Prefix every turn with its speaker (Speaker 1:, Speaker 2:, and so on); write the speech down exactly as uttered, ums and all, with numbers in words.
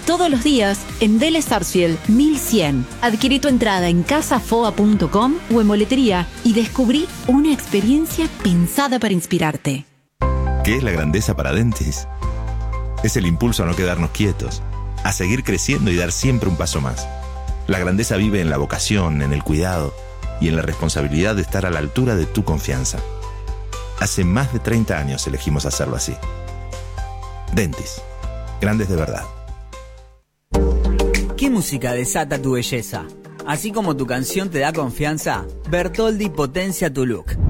Speaker 1: todos los días en Vélez Sarsfield mil cien. Adquirí tu entrada en casa foa punto com o en boletería y descubrí una experiencia pensada para inspirarte.
Speaker 2: ¿Qué es la grandeza para Dentis? Es el impulso a no quedarnos quietos, a seguir creciendo y dar siempre un paso más. La grandeza vive en la vocación, en el cuidado y en la responsabilidad de estar a la altura de tu confianza. Hace más de treinta años elegimos hacerlo así. Dentis, grandes de verdad.
Speaker 3: ¿Qué música desata tu belleza? Así como tu canción te da confianza, Bertoldi potencia tu look.